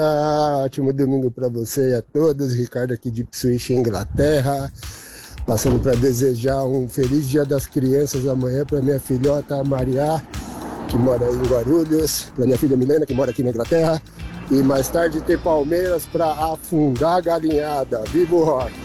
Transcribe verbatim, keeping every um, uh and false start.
Ótimo domingo para você e a todos. Ricardo aqui de Ipswich, Inglaterra. Passando para desejar um feliz Dia das Crianças amanhã para minha filhota Maria, que mora em Guarulhos, para minha filha Milena, que mora aqui na Inglaterra. E mais tarde ter Palmeiras para afundar a galinhada. Viva o rock!